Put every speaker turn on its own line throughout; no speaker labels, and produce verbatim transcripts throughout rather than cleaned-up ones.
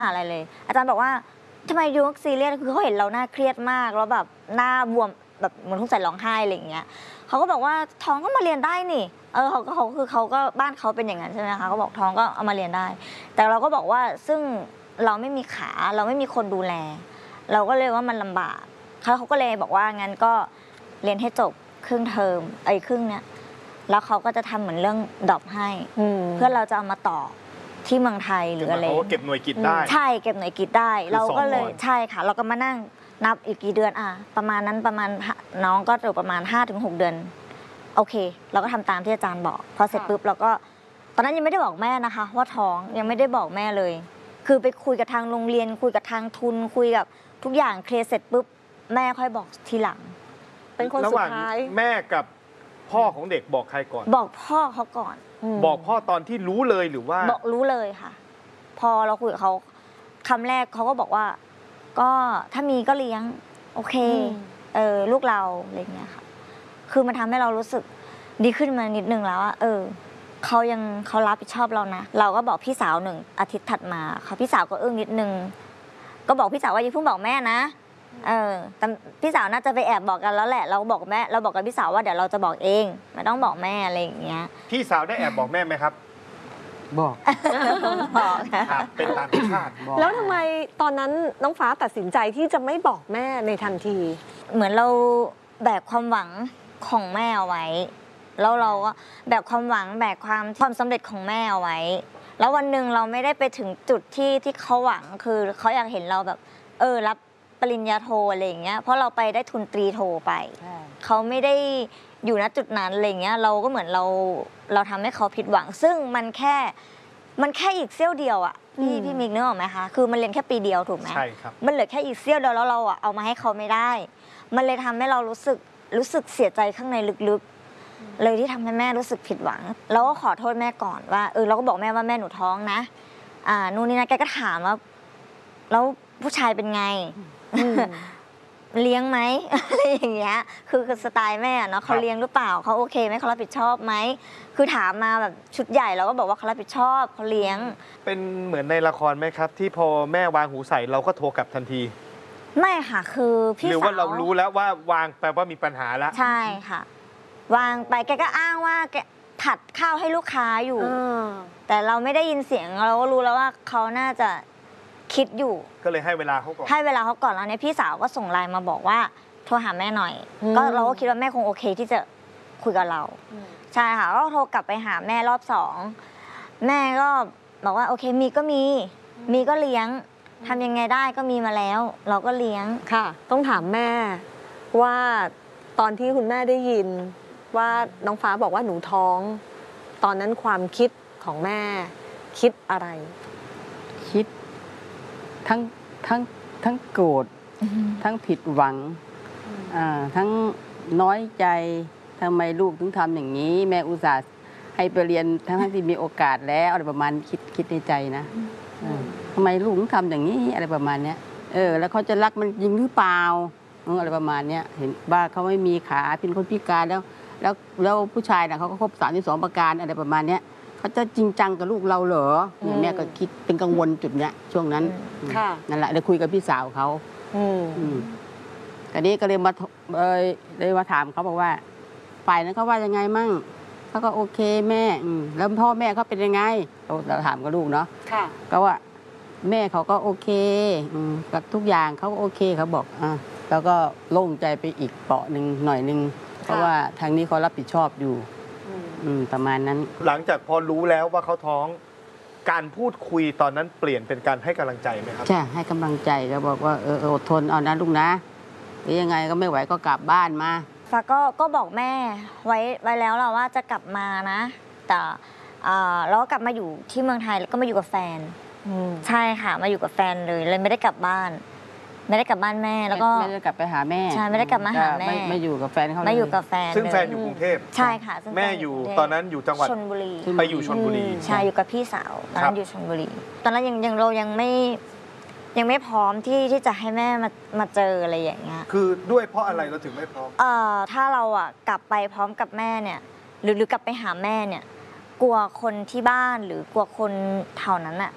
อะไรเลยอาจารย์บอกว่าทำไมยูซีเรียสคือเขาเห็นเราหน้าเครียดมากแล้วแบบหน้าบวมแบบเหมือนทุกใส่ร้องไห้อะไรอย่างเงี้ยเขาก็บอกว่าท้องก็มาเรียนได้นี่เออเขาก็เขาคือเขาก็บ้านเขาเป็นอย่างนั้นใช่ไหมคะเขาบอกท้องก็เอามาเรียนได้แต่เราก็บอกว่าซึ่งเราไม่มีขาเราไม่มีคนดูแลเราก็เลยว่ามันลำบากเขาเขาก็เลยบอกว่างั้นก็เรียนให้จบครึ่งเทอมไอ้ครึ่งเนี้ยแล้วเขาก็จะทำเหมือนเรื่องดรอปให้เพื่อเราจะเอามาต่อที่เมืองไทยหรืออะไร
เขาเก็บหน่วยกิจได้
ใช่เก็บหน่วยกิจได้เราก็เลยใช่ค่ะเราก็มานั่งนับอีกกี่เดือนอ่ะประมาณนั้นประมาณน้องก็อยู่ประมาณ ห้าถึงหก เดือนโอเคเราก็ทำตามที่อาจารย์บอกพอเสร็จปุ๊บเราก็ตอนนั้นยังไม่ได้บอกแม่นะคะว่าท้องยังไม่ได้บอกแม่เลยคือไปคุยกับทางโรงเรียนคุยกับทางทุนคุยกับทุกอย่างเคลียร์เสร็จปุ๊บแม่ค่อยบอกทีหลัง
เป็นคนสุดท้าย
แม่กับพ่อของเด็กบอกใครก่อน
บอกพ่อเขาก่อน
บอกพ่อตอนที่รู้เลยหรือว่า
บอกรู้เลยค่ะพอเราคุยกับเขาคำแรกเขาก็บอกว่าก็ถ้ามีก็เลี้ยงโอเคเออลูกเราอะไรเงี้ยค่ะคือมันทำให้เรารู้สึกดีขึ้นมานิดนึงแล้วว่าเออเขายังเขารับผิดชอบเรานะเราก็บอกพี่สาวหนึ่งอาทิตย์ถัดมาค่ะพี่สาวก็อึ้งนิดนึงก็บอกพี่สาวว่าอย่าเพิ่งบอกแม่นะเออแต่พี่สาวน่าจะไปแอบบอกกันแล้วแหละเราบอกแม่เราบอกกับพี่สาวว่าเดี๋ยวเราจะบอกเองไม่ต้องบอกแม่อะไรอย่างเงี้ย
พี่สาวได้แอบบอกแม่ไหมครับ
บอก
บอก
เป็นตามชาติ
แล้วทำไมตอนนั้นน้องฟ้าตัดสินใจที่จะไม่บอกแม่ในทันที
เหมือนเราแบกความหวังของแม่เอาไว้แล้วเราก็แบกความหวังแบกความความสำเร็จของแม่เอาไว้แล้ววันหนึ่งเราไม่ได้ไปถึงจุดที่ที่เขาหวังคือเขาอยากเห็นเราแบบเออรับปริญญาโทอะไรอย่างเงี้ยเพราะเราไปได้ทุนตรีโทไปเขาไม่ได้อยู่ณจุดนั้นอะไรเงี้ยเราก็เหมือนเราเราทำให้เขาผิดหวังซึ่งมันแค่มันแค่อีกเสี้ยวเดียวอ่ะพี่พี่มิกนึกออกไหมคะคือมันเรียนแค่ปีเดียวถูกไหม
ใช่ครับ
มันเหลือแค่อีกเสี้ยวเดียวแล้วเราอ่ะเอามาให้เขาไม่ได้มันเลยทำให้เรารู้สึกรู้สึกเสียใจข้างในลึกๆเลยที่ทำให้แม่รู้สึกผิดหวังเราก็ขอโทษแม่ก่อนว่าเออเราก็บอกแม่ว่าแม่หนูท้องนะอ่านู่นนี่นะแกก็ถามว่าแล้วผู้ชายเป็นไงเลี้ยงไหมอะไรอย่างเงี้ยคือสไตล์แม่เนาะเขาเลี้ยงหรือเปล่าเขาโอเคไหมเขารับผิดชอบไหมคือถามมาแบบชุดใหญ่เราก็บอกว่าเขารับผิดชอบเขาเลี้ยง
เป็นเหมือนในละครไหมครับที่พอแม่วางหูใส่เราก็โทรกลับทันที
ไม่ค่ะคือพี่สาว
หรือว่าเรารู้แล้วว่าวางแปลว่ามีปัญหาแล้ว
ใช่ค่ะวางไปแกก็อ้างว่าแกผัดข้าวให้ลูกค้าอยู่แต่เราไม่ได้ยินเสียงเราก็รู้แล้วว่าเขาน่าจะคิดอยู่
ก็เลยให้เวลาเขาก่อน
ให้เวลาเขาก่อนแล้วเนี่ยพี่สาวก็ส่งไลน์มาบอกว่าโทรหาแม่หน่อยก็เราก็คิดว่าแม่คงโอเคที่จะคุยกับเราใช่ค่ะก็โทรกลับไปหาแม่รอบสองแม่ก็บอกว่าโอเคมีก็มีมีก็เลี้ยงทำยังไงได้ก็มีมาแล้วเราก็เลี้ยง
ค่ะต้องถามแม่ว่าตอนที่คุณแม่ได้ยินว่าน้องฟ้าบอกว่าหนูท้องตอนนั้นความคิดของแม่คิดอะไร
คิดทั้งทั้งทั้งโกรธทั้งผิดหวังทั้งน้อยใจทำไมลูกถึงทำอย่างนี้แม่อุตส่าห์ให้ไปเรียนทั้งที่มีโอกาสแล้วอะไรประมาณคิดคิดในใจนะทำไมลูกถึงทำอย่างนี้อะไรประมาณนี้เออแล้วเขาจะรักมันจริงหรือเปล่าอะไรประมาณนี้เห็นว่าเขาไม่มีขาเป็นคนพิการแล้วแล้วแล้วผู้ชายน่ะเขาก็ครบสามที่สองประการอะไรประมาณนี้เขาจะจริงจังกับลูกเราเหรอแม่ก็คิดเป็นกังวลจุดเนี้ยช่วงนั้นนั่นแหละเลยคุยกับพี่สาวเขาตอนนี้ก็เลยมาเลยมาถามเขาบอกว่าฝ่ายนั้นเขาว่ายังไงมั่งเขาก็โอเคแม่แล้วพ่อแม่เขาเป็นยังไงเราถามกับลูกเนาะก็ว่าแม่เขาก็โอเคกับทุกอย่างเขาก็โอเคเขาบอกอ่ะแล้วก็โล่งใจไปอีกเปาะหนึ่งหน่อยนึงเพราะว่าทางนี้เขารับผิดชอบอยู่ประมาณนั้น
หลังจากพอรู้แล้วว่าเขาท้องการพูดคุยตอนนั้นเปลี่ยนเป็นการให้กำลังใจไหมครับ
ใช่ให้กำลังใจก็บอกว่าเอออดทนเอานะลูกนะหรือยังไงก็ไม่ไหวก็กลับบ้านมา
ฟ้าก็ก็บอกแม่ไว้ไว้แล้วเราว่าจะกลับมานะแต่เราก็กลับมาอยู่ที่เมืองไทยแล้วก็มาอยู่กับแฟนใช่ค่ะมาอยู่กับแฟนเลยเลยไม่ได้กลับบ้านไม่ได้กลับบ้านแม่แล้วก็
ไม่ได้กลับไปหาแม่
ใช่ไม่ได้กลับมาหาแม่
ไม่อยู่กับแฟนเขา
ไม่อยู่กับแฟน
ซึ่งแฟนอยู่กรุงเทพ
ใช่ค่ะ
แม่อยู่ตอนนั้นอยู่จังหวัด
ชลบุรี
ไปอยู่ชลบุรี
ใช่อยู่กับพี่สาวตอนนั้นอยู่ชลบุรีตอนนั้นยังยังเรายังไม่ยังไม่พร้อมที่ที่จะให้แม่มามาเจออะไรอย่างเงี้ย
คือด้วยเพราะอะไรเราถึงไม่พร้อม
เอ่อถ้าเราอ่ะกลับไปพร้อมกับแม่เนี่ยหรือหรือกลับไปหาแม่เนี่ยกลัวคนที่บ้านหรือกลัวคนแถวนั้นอ่ะ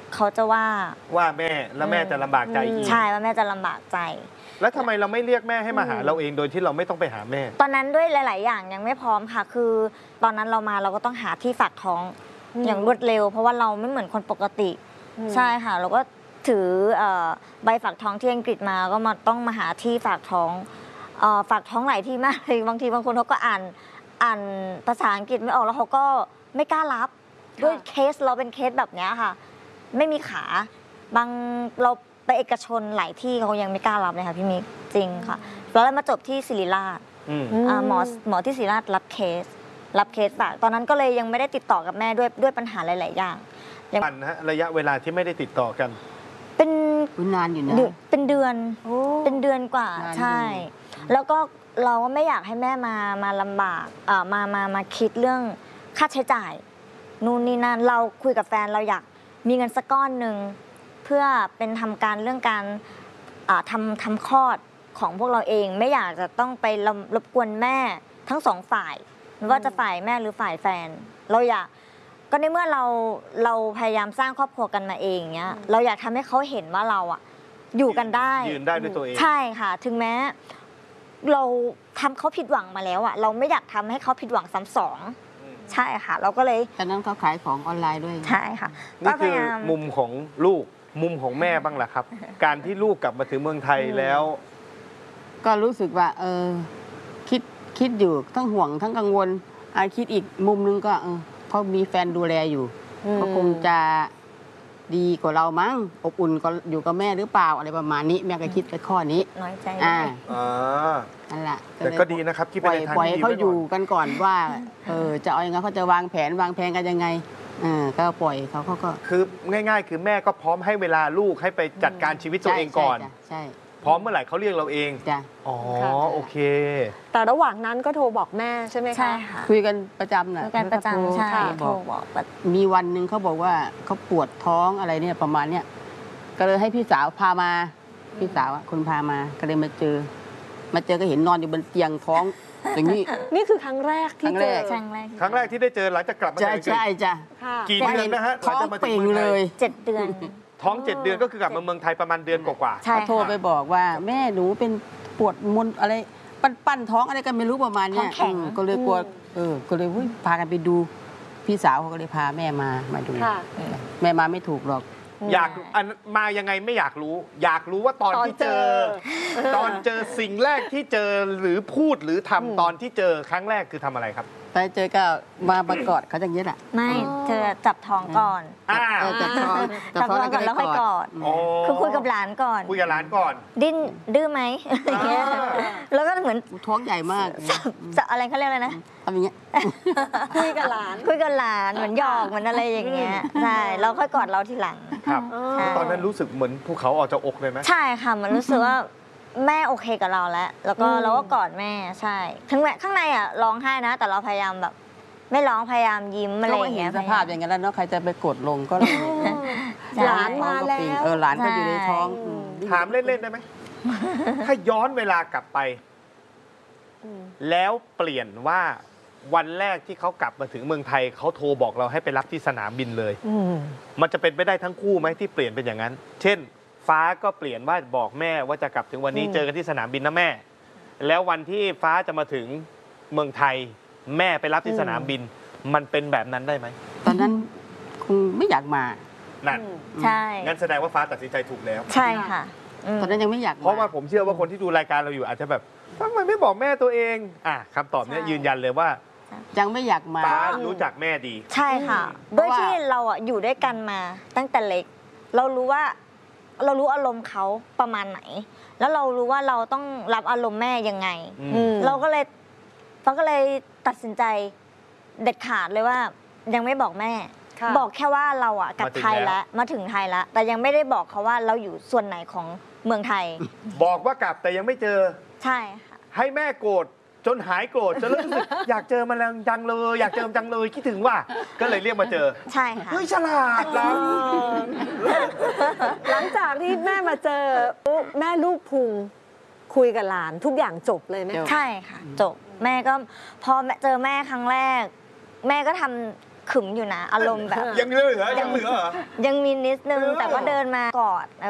เขาจะว่า
ว่าแม่แล้วแม่จะลำบากใจอีก
ใช่ว่าแม่จะลำบากใจ
แล้วทำไมเราไม่เรียกแม่ให้มาหาเราเองโดยที่เราไม่ต้องไปหาแม่
ตอนนั้นด้วยหลาย ๆ อย่างยังไม่พร้อมค่ะ คือตอนนั้นเรามาเราก็ต้องหาที่ฝากท้อง
อืม
อย่างรวดเร็ว เพราะว่าเราไม่เหมือนคนปกติ
อืม
ใช่ค่ะ เราก็ถือเอ่อใบฝากท้องที่อังกฤษมาก็มาต้องมาหาที่ฝากท้องเอ่อฝากท้องหลายที่มากเลยบางทีบางคนเขาก็อ่านอ่านภาษาอังกฤษไม่ออกแล้วเขาก็ไม่กล้ารับ ด้วยเคสเราเป็นเคสแบบเนี้ยค่ะ ไม่มีขาบางเราไปเอกชนหลายที่เขายังไม่กล้ารับเลยค่ะพี่มิกจริงค่ะแล้วเรามาจบที่ศิริราช
อืม
อ่าหมอหมอที่ศิริราชรับเคส รับเคสฝากตอนนั้นก็เลยยังไม่ได้ติดต่อกับแม่ด้วยด้วยปัญหาหลาย ๆ อย่าง
ปันนะฮะระยะเวลาที่ไม่ได้ติดต่อกัน
เป็น
คุณนานอยู่นะ
เดือนเป็นเดือน
โอ้
เป็นเดือนกว่า
นานอยู่
ใช่ แล้วก็เราก็ไม่อยากให้แม่มามาลำบากอ่ามามามาคิดเรื่องค่าใช้จ่ายนู่นนี่นั่นเราคุยกับแฟนเราอยากมีเงินสักก้อนหนึ่งเพื่อเป็นทำการเรื่องการอ่าทำทำคลอดของพวกเราเอง ไม่อยากจะต้องไปรบรบกวนแม่ทั้งสองฝ่ายไม่ว่าจะฝ่ายแม่หรือฝ่ายแฟน เราอยากก็ในเมื่อเราเราพยายามสร้างครอบครัวกันมาเองเนี้ยเราอยากทำให้เขาเห็นว่าเราอะอยู่กันได้
ยืนได้ด้วยตัวเอง
ใช่ค่ะ ถึงแม้เราทำเขาผิดหวังมาแล้วอะเราไม่อยากทำให้เขาผิดหวังซ้ำสองใช่ค่ะ เราก็เลย
ตอนนั้นเขาขายของออนไลน์ด้วย
ใช่ค่ะ
นี่
ก็พ
คือย
ายาม
มุมของลูกมุมของแม่บ้างล่ะครับ การที่ลูกกลับมาถึงเมืองไทยแล้ว
ก็รู้สึกว่า เออ คิดคิดอยู่ทั้งห่วงทั้งกังวลอาคิดอีกมุมนึงก็เออเขามีแฟนดูแลอยู่
อืม
เขาคงจะดีกว่าเรามั้งอบอุ่นก็อยู่กับแม่หรือเปล่าอะไรประมาณนี้ แม่ก็คิดไปข้อนี้
น้อยใจ
อ่า
อ่า
นั่นแหละ
แต่
เลย
ก็ดีนะครับที่
ป
ไป
ล่อย
ในทาง
ปล่อย
ที่
ให้
ดี
เขา
ไว้
อ
ก่
ยู่
อน
กันก่อนว่า เออจะเอายังไงเขาจะวางแผนวางแผนกันยังไงอ่าก็ปล่อยเขาเขาก็
คือง่าย ๆ คือแม่ก็พร้อมให้เวลาลูกให้ไปจัดการชีวิตตัวเองก่อน
ใช่ใช่
พร้อมเมื่อไหร่เขาเรียกเราเอง
จ้ะ
อ๋อ
ค่ะ
โอเค
แต่ระหว่างนั้นก็โทรบอกแม่ใช่ไหมคะ
ใช่ค่ะ
คุยกันประจำน่ะ
คุยกันประจำใช่
เขา
โท
บ
ร
อก
บอกแบบ
มีวันหนึ่งเขาบอกว่าเขาปวดท้องอะไรเนี่ยประมาณเนี้ยก็เลยให้พี่สาวพามาพี่สาวอะคนพามาก็เลยมาเจอ มาเจอก็เห็นนอนอยู่บนเตียงท้องอย่างนี้
นี่คือครั้งแรกที่
ครั้ง
เจ
แร
อก
ครั้งแรก
ครั้งแรกที่ได้เจอหลังจากกลับมา
ใช่
จากอังกฤษ
ใช่จ้ะ
ค่ะ
กี่เดือนนะฮะหลั
ท้อง
จากมาถึ
เป่ง
มือไท
เลย
เจ็ดเดือน
ท้องเจ็ดเดือนก็คือกลับมาเมืองไทยประมาณเดือนกว่า
ใช่
เขาโทร
ค่ะ
ไปบอกว่า แม่หนูเป็นปวดมนอะไรปั้นปั้นท้องอะไรกันไม่รู้ประมาณเนี้ย
ท้องแข็ง
อืมก็เลยกลัวเออก็เลยอุ๊ยพากันไปดู พี่สาวเขาก็เลยพาแม่มามาดู
ค่ะ
แม่มาไม่ถูกหรอก
ๆ อยากอันมายังไงไม่อยากรู้ อยากรู้ว่าตอน
ตอน
ที่เจอ
เจอ
ตอนเจอสิ่งแรกที่เจอหรือพูดหรือทำตอนที่เจอครั้งแรกคือทำอะไรครับ
ไปเจอก็มาประกอดเขาอย่างนี้ยแหละ
ไม่เธอจับท้องก่อน
อ่า
เออจับท้อง
จับท้องก่อนแล้วค่อยกอด
อ๋อ
คือคุยกับหลานก่อน
คุยกับหลานก่อน
ดิ้นดื้อไหมอะไรเงี้ย
อ่า
แล้วก็เหมือน
ท้องใหญ่มาก
จะอะไรเขาเรียกอะไรนะ
ทำอย่างเงี้ย
คุยกับหลาน
คุยกับหลานเหมือนหยอกเหมือนอะไรอย่างเงี้ยใช่แล้วค่อยกอดเราทีหลัง
ครับ
อ๋อ
ใช่
ตอนนั้นรู้สึกเหมือนภูเขาออกจากอกเลยไหม
ใช่ค่ะมันรู้สึกว่าแม่โอเคกับเราแล้ว แล้วก็
อืม
เราก็กอดแม่ใช่ ถึงแม้ข้างในอ่ะร้องไห้นะ แต่เราพยายามแบบ ไม่ร้องพยายามยิ้มอะไร
ก็
อ
ไม่
ย่าง
เห็
เงี้
น
ย
สภาพอย่างนั้นแล้วเนาะใครจะไปกดลงก็เลย
ใช่
หลานมาแล้ว
เออหลานก็อยู่ในท้อง
ใช่
อืม
ถามเล่น ๆ ได้ไหม ถ้าย้อนเวลากลับไป
อืม
แล้วเปลี่ยนว่าวันแรกที่เขากลับมาถึงเมืองไทยเขาโทรบอกเราให้ไปรับที่สนามบินเลย
อืม
มันจะเป็นไปได้ทั้งคู่ไหมที่เปลี่ยนเป็นอย่างนั้น เช่น ฟ้าก็เปลี่ยนว่าบอกแม่ว่าจะกลับถึงวันนี้
อืม
เจอกันที่สนามบินนะแม่ แล้ววันที่ฟ้าจะมาถึงเมืองไทย แม่ไปรับที่สนามบิน มันเป็นแบบนั้นได้ไหม
ตอนนั้นคงไม่อยากมา
นั่น
อืม
ใช่
งั้นแสดงว่าฟ้าตัดสินใจถูกแล้ว
ใช่ค่ะอืม
ตอนนั้นยังไม่อยากม
เพราะว่าผมเชื่อว่าคนที่ดูรายการเราอยู่อาจจะแบบทำไมไม่บอกแม่ตัวเอง อ่ะคำตอบเนี้ย
ใช่
ยืนยันเลยว่า
ยังไม่อยากมา
ฟ้ารู้จักแม่ดี
ใช่ค่ะ
เพ
ด้วย
ราะว่า
ที่เราอ่ะอยู่ด้วยกันมาตั้งแต่เล็ก เรารู้ว่าเรารู้อารมณ์เขาประมาณไหน แล้วเรารู้ว่าเราต้องรับอารมณ์แม่ยังไง
อืม
อืม
เราก็เลยเราก็เลยตัดสินใจเด็ดขาดเลยว่า ยังไม่บอกแม่
ค่ะ
บอกแค่ว่าเราอ่ะกลับ
มาถึง
ไทย
แล้
แล้ว วมาถึงไทยแล้ว แต่ยังไม่ได้บอกเขาว่าเราอยู่ส่วนไหนของเมืองไทย
บอกว่ากลับแต่ยังไม่เจอ
ใช่ค่ะ
ให้แม่โกรธจนหายโกรธจนเริ่มรู้สึก อยากเจอมันแล้วจังเลย อยากเจอมันจังเลยคิดถึงว่า ก็เลยเรียกมาเจอ
ใช่ค่ะ
เฮ้ยฉลาดนะ
หลังจากที่แม่มาเจอปุ๊บแม่ลูกพุงคุยกับหลานทุกอย่างจบเลยไหม
จบ
ใช่ค่ะ จบแม่ก็พอเจอแม่ครั้งแรก แม่ก็ทำขึมอยู่นะ อารมณ์แบบ
ยังเหลือยังเหลือเหรอ
ยังมีนิดนึง
เออ
แต่ว่าเดินมากอด